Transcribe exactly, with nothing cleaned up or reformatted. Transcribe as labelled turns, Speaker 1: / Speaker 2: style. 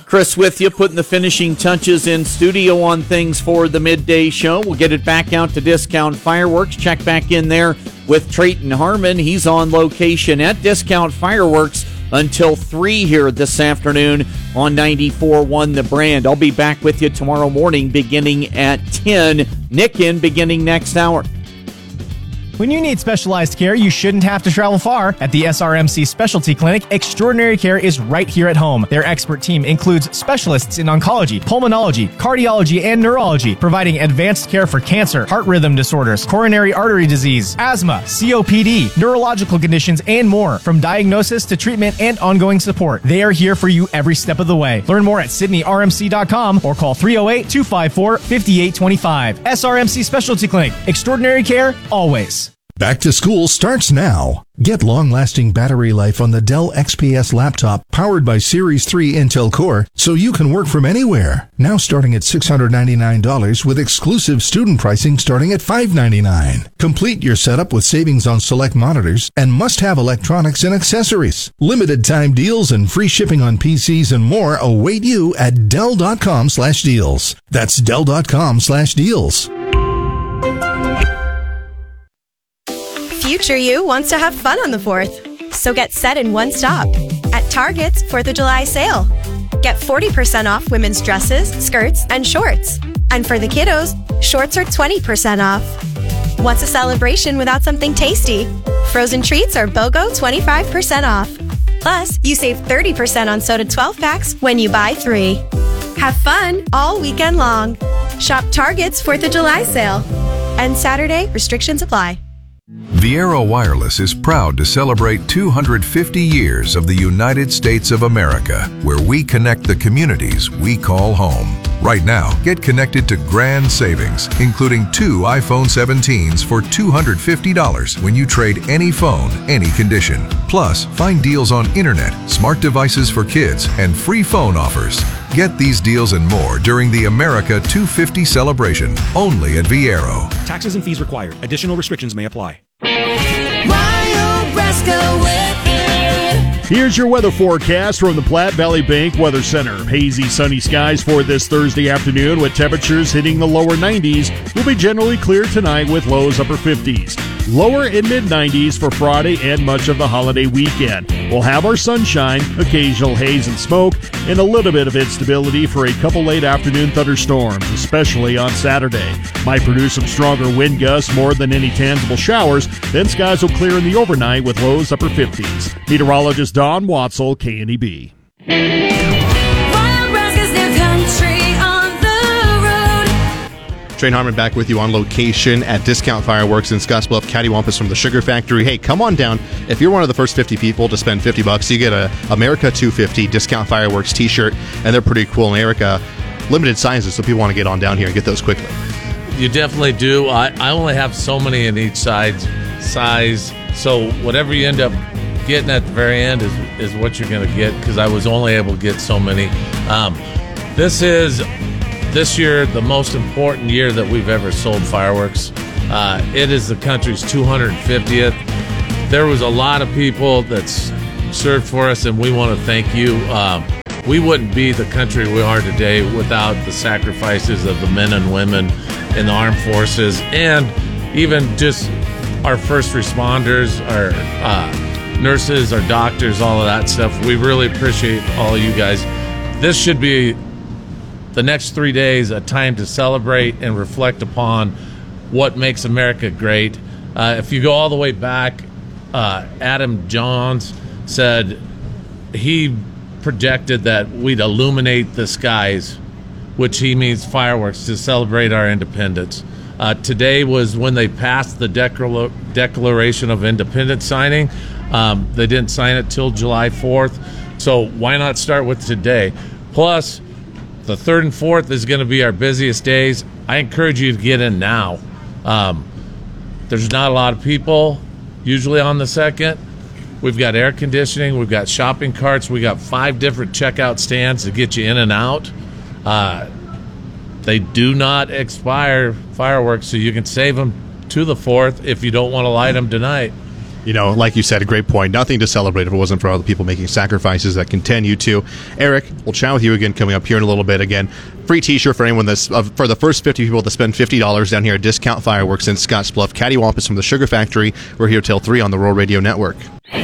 Speaker 1: Chris with you, putting the finishing touches in studio on things for the midday show. We'll get it back out to Discount Fireworks. Check back in there with Trayton Harmon. He's on location at Discount Fireworks until three here this afternoon on ninety-four point one The Brand. I'll be back with you tomorrow morning beginning at ten. Nick in beginning next hour.
Speaker 2: When you need specialized care, you shouldn't have to travel far. At the S R M C Specialty Clinic, extraordinary care is right here at home. Their expert team includes specialists in oncology, pulmonology, cardiology, and neurology, providing advanced care for cancer, heart rhythm disorders, coronary artery disease, asthma, C O P D, neurological conditions, and more. From diagnosis to treatment and ongoing support, they are here for you every step of the way. Learn more at Sydney R M C dot com or call three oh eight, two five four, five eight two five. S R M C Specialty Clinic. Extraordinary care, always.
Speaker 3: Back to school starts now. Get long-lasting battery life on the Dell X P S laptop powered by Series three Intel Core so you can work from anywhere. Now starting at six hundred ninety-nine dollars with exclusive student pricing starting at five hundred ninety-nine dollars. Complete your setup with savings on select monitors and must-have electronics and accessories. Limited time deals and free shipping on P Cs and more await you at Dell.com slash deals. That's Dell.com slash deals.
Speaker 4: Future you wants to have fun on the fourth, so get set in one stop at Target's fourth of July sale. Get forty percent off women's dresses, skirts, and shorts. And for the kiddos, shorts are twenty percent off. What's a celebration without something tasty? Frozen treats are BOGO twenty-five percent off. Plus, you save thirty percent on soda twelve packs when you buy three. Have fun all weekend long. Shop Target's fourth of July sale. And Saturday, restrictions apply.
Speaker 5: Viaero Wireless is proud to celebrate two hundred fifty years of the United States of America, where we connect the communities we call home. Right now, get connected to grand savings, including two iPhone seventeens for two hundred fifty dollars when you trade any phone, any condition. Plus, find deals on internet, smart devices for kids, and free phone offers. Get these deals and more during the America two fifty celebration, only at Viaero.
Speaker 6: Taxes and fees required. Additional restrictions may apply.
Speaker 7: Here's your weather forecast from the Platte Valley Bank Weather Center. Hazy, sunny skies for this Thursday afternoon with temperatures hitting the lower nineties. Will be generally clear tonight with lows upper fifties. Lower and mid nineties for Friday and much of the holiday weekend. We'll have our sunshine, occasional haze and smoke, and a little bit of instability for a couple late afternoon thunderstorms, especially on Saturday. Might produce some stronger wind gusts more than any tangible showers. Then skies will clear in the overnight with lows upper fifties. Meteorologist Don Watzel, K N E B.
Speaker 8: Trayton Harmon back with you on location at Discount Fireworks in Scottsbluff, Cattywampus from the Sugar Factory. Hey, come on down. If you're one of the first fifty people to spend fifty bucks, you get a America two fifty Discount Fireworks t-shirt, and they're pretty cool. And Erica, limited sizes, so people want to get on down here and get those quickly.
Speaker 9: You definitely do. I, I only have so many in each side size, so whatever you end up getting at the very end is, is what you're going to get, because I was only able to get so many. Um, this is... This year, the most important year that we've ever sold fireworks. Uh, it is the country's two hundred fiftieth. There was a lot of people that served for us, and we want to thank you. Uh, we wouldn't be the country we are today without the sacrifices of the men and women in the armed forces, and even just our first responders, our uh, nurses, our doctors, all of that stuff. We really appreciate all of you guys. This should be the next three days, a time to celebrate and reflect upon what makes America great. Uh, if you go all the way back, uh, Adam Johns said he projected that we'd illuminate the skies, which he means fireworks, to celebrate our independence. Uh, today was when they passed the Declar- Declaration of Independence signing. Um, they didn't sign it till July fourth, so why not start with today? Plus, the third and fourth is going to be our busiest days. I encourage you to get in now. Um, there's not a lot of people usually on the second. We've got air conditioning. We've got shopping carts. We got five different checkout stands to get you in and out. Uh, they do not expire, fireworks, so you can save them to the fourth if you don't want to light them tonight.
Speaker 8: You know, like you said, a great point. Nothing to celebrate if it wasn't for all the people making sacrifices that continue to. Eric, we'll chat with you again coming up here in a little bit. Again, free T-shirt for anyone that's uh, for the first fifty people to spend fifty dollars down here at Discount Fireworks in Scottsbluff. Cattywampus from the Sugar Factory. We're here till three on the Rural Radio Network.